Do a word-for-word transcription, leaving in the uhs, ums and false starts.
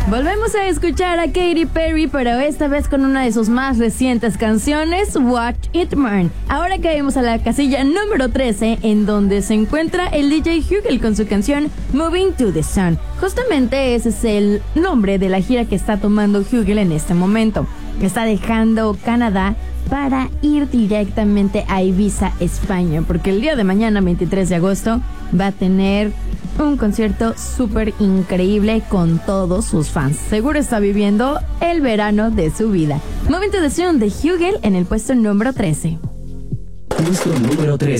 Volvemos a escuchar a Katy Perry, pero esta vez con una de sus más recientes canciones, Watch It Burn. Ahora caemos a la casilla número trece, en donde se encuentra el D J Hugel con su canción Moving to the Sun. Justamente ese es el nombre de la gira que está tomando Hugel en este momento. Está dejando Canadá para ir directamente a Ibiza, España, porque el día de mañana, veintitrés de agosto, va a tener un concierto súper increíble con todos sus fans. Seguro está viviendo el verano de su vida. Moving to the Sun de Hugel en el puesto número trece. Puesto número trece.